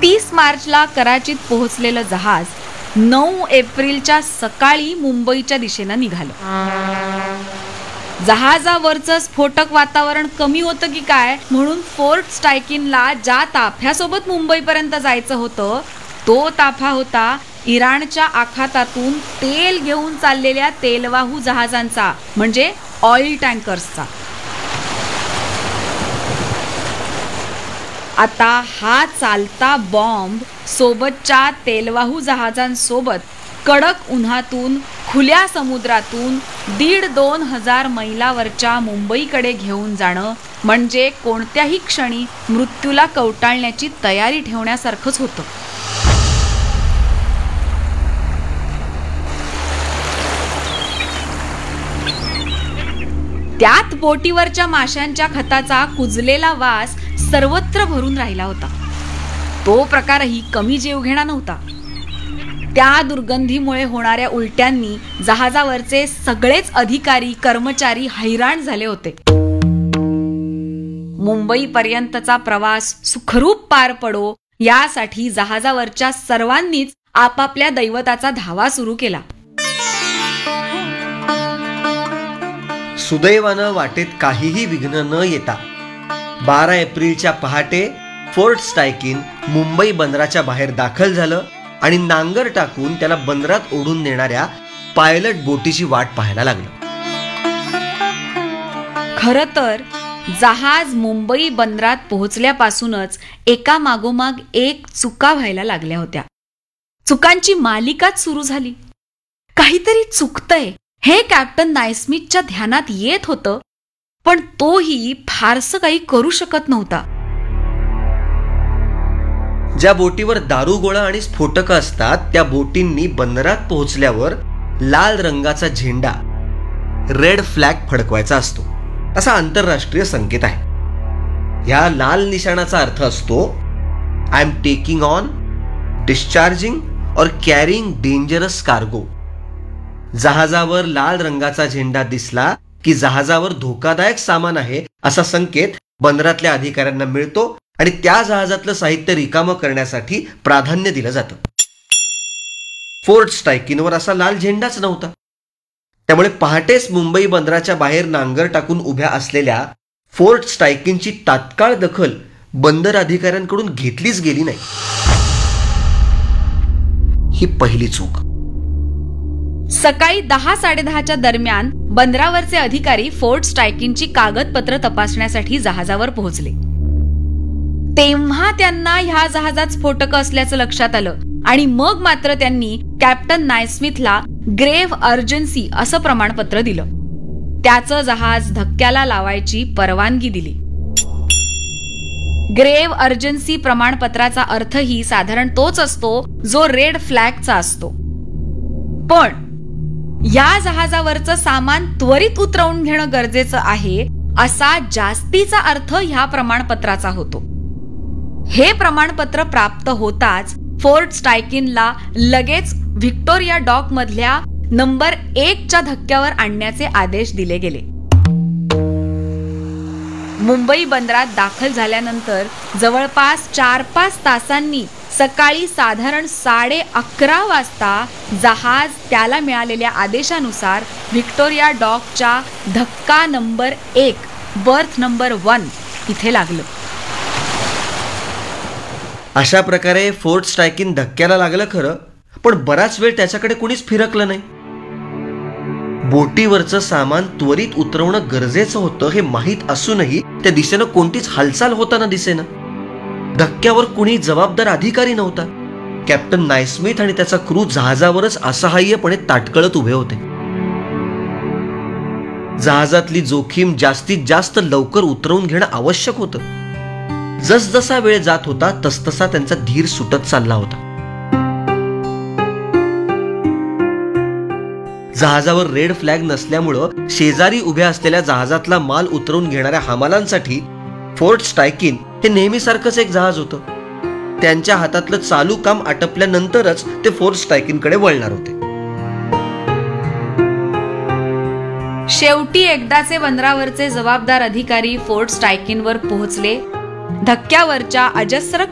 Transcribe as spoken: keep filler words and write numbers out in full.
तीस मार्चला कराचीत पोहोचलेलं जहाज नऊ एप्रिलच्या सकाळी मुंबईच्या दिशेनं निघालं. जहाजावरचं स्फोटक वातावरण कमी होतं की काय म्हणून फोर्ट स्टायकिनला ज्या ताफ्यासोबत मुंबईपर्यंत जायचं होतं तो ताफा होता इराणच्या आखातातून तेल घेऊन चाललेल्या तेलवाहू जहाजांचा, म्हणजे ऑइल टँकर्सचा. आता हा चालता बॉम्ब सोबतच्या तेलवाहू जहाजांसोबत कडक उन्हातून खुल्या समुद्रातून दीड दोन हजार मैलावरच्या मुंबईकडे घेऊन जाणं म्हणजे कोणत्याही क्षणी मृत्यूला कवटाळण्याची तयारी ठेवण्यासारखंच होतं. त्यात बोटीवरच्या माशांच्या खताचा कुजलेला वास सर्वत्र भरून राहिला होता. तो प्रकारही कमी जीवघेणा नव्हता. त्या दुर्गंधीमुळे होणाऱ्या उलट्यांनी जहाजावरचे सगळेच अधिकारी कर्मचारी हैराण झाले होते. मुंबईपर्यंतचा प्रवास सुखरूप पार पडो यासाठी जहाजावरच्या सर्वांनीच आपापल्या दैवताचा धावा सुरू केला. सुदैवानं वाटेत काहीही विघ्न न येता बारा एप्रिलच्या पहाटे फोर्ट स्टायकिन मुंबई बंदराच्या बाहेर दाखल झालं आणि नांगर टाकून त्याला बंदरात ओढून नेणाऱ्या पायलट बोटीची वाट पाहायला लागलं. खरं तर जहाज मुंबई बंदरात पोहोचल्यापासूनच एका मागोमाग एक चुका व्हायला लागल्या होत्या. चुकांची मालिकाच सुरू झाली. काहीतरी चुकतंय हे कॅप्टन नायस्मिथच्या ध्यानात येत होतं, पण तोही फारसं काही करू शकत नव्हता. ज्या बोटीवर दारुगोळा आणि स्फोटकं असतात त्या बोटींनी बंदरात पोहोचल्यावर लाल रंगाचा झेंडा, रेड फ्लॅग फडकवायचा असतो. असा आंतरराष्ट्रीय संकेत आहे. ह्या लाल निशाणाचा अर्थ असतो I am taking on, discharging और कॅरिंग डेंजरस कार्गो. जहाजावर लाल रंगाचा झेंडा दिसला की जहाजावर धोकादायक सामान आहे असा संकेत बंदरातल्या अधिकाऱ्यांना मिळतो आणि त्या जहाजातलं साहित्य रिकामं करण्यासाठी प्राधान्य दिलं जातं. फोर्ट स्टायकिनवर असा लाल झेंडाच नव्हता. त्यामुळे पहाटेच मुंबई बंदराच्या बाहेर नांगर टाकून उभ्या असलेल्या फोर्ट स्टायकिनची तात्काळ दखल बंदर अधिकाऱ्यांकडून घेतलीच गेली नाही. ही पहिली चूक. सकाळी दहा साडेदहाच्या दरम्यान बंदरावरचे अधिकारी फोर्ट स्टायकिनची कागदपत्र तपासण्यासाठी जहाजावर पोहोचले. तेव्हा त्यांना ह्या जहाजात स्फोटकं असल्याचं लक्षात आलं आणि मग मात्र त्यांनी कॅप्टन नायस्मिथला ग्रेव्ह अर्जन्सी असं प्रमाणपत्र दिलं. त्याचं जहाज धक्क्याला लावायची परवानगी दिली. ग्रेव्ह अर्जन्सी प्रमाणपत्राचा अर्थही साधारण तोच असतो जो रेड फ्लॅगचा असतो. पण या जहाजावरचं सामान त्वरित उतरवून घेणं गरजेचं आहे असा जास्तीचा अर्थ ह्या प्रमाणपत्राचा होतो. हे प्रमाणपत्र प्राप्त होताच फोर्ट स्टायकिनला लगेच व्हिक्टोरिया डॉक मधल्या नंबर एकच्या धक्क्यावर आणण्याचे आदेश दिले गेले. मुंबई बंदरात दाखल झाल्यानंतर जवळपास चार पाच तासांनी सकाळी साधारण साडे अकरा वाजता जहाज त्याला मिळालेल्या आदेशानुसार व्हिक्टोरिया डॉकच्या धक्का नंबर एक, बर्थ नंबर वन इथे लागलं. अशा प्रकारे फोर्ट स्टायकिन धक्क्याला लागलं खरं, पण बराच वेळ त्याच्याकडे कुणीच फिरकलं नाही. बोटीवरचं सामान त्वरित उतरवणं गरजेचं होतं हे माहीत असूनही त्या दिशेनं कोणतीच हालचाल होताना दिसेना. धक्क्यावर कुणी जबाबदार अधिकारी नव्हता. कॅप्टन नायस्मिथ आणि त्याचा क्रू जहाजावरच असहाय्यपणे ताटकळत उभे होते. जहाजातली जोखीम जास्तीत जास्त लवकर उतरवून घेणं आवश्यक होतं. जसजसा वेळ जात होता तसतसा त्यांचा धीर सुटत चालला होता. जहाजावर रेड फ्लॅग नसल्यामुळं शेजारी उभ्या असलेल्या जहाजातला माल उतरवून घेणाऱ्या हमालांसाठी फोर्ट स्टायकिन हे नेहमीसारखंच एक जहाज होतं. त्यांच्या हातातलं चालू काम आटपल्यानंतरच ते फोर्ट स्टायकिनकडे वळणार होते. शेवटी एकदाचे बंदरावरचे जबाबदार अधिकारी फोर्ट स्टायकिनवर पोहोचले. धक्क्यावरच्या अजस्र